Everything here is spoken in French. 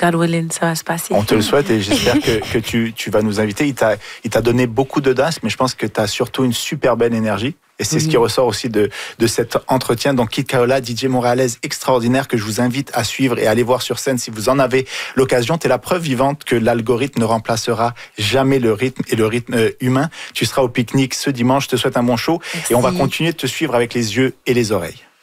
God willing, ça va se passer. On te le souhaite et j'espère que tu vas nous inviter. Il t'a donné beaucoup d'audace, mais je pense que tu as surtout une super belle énergie. Et c'est ce qui ressort aussi de cet entretien. Donc, Kid Kaola, DJ montréalaise extraordinaire que je vous invite à suivre et à aller voir sur scène si vous en avez l'occasion. T'es la preuve vivante que l'algorithme ne remplacera jamais le rythme et le rythme humain. Tu seras au pique-nique ce dimanche. Je te souhaite un bon show. Merci. Et on va continuer de te suivre avec les yeux et les oreilles.